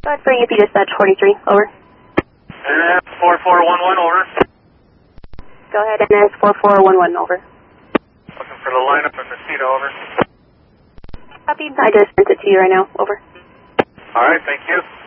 Go ahead for UP dispatch 43, over. NS 4411, over. Go ahead, NS 4411, over. Looking for the lineup in Mosquito, over. Copy, I just sent it to you right now, over. All right, thank you.